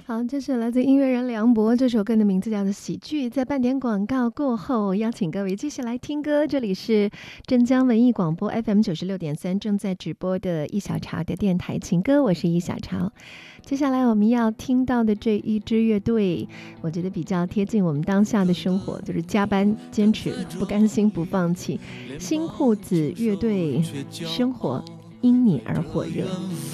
好，这是来自音乐人梁博，这首歌的名字叫做《喜剧》。在半点广告过后，邀请各位继续来听歌。这里是镇江文艺广播 FM 96.3正在直播的一小潮的电台情歌，我是一小潮。接下来我们要听到的这一支乐队，我觉得比较贴近我们当下的生活，就是加班坚持不甘心不放弃，新裤子乐队，生活因你而火热。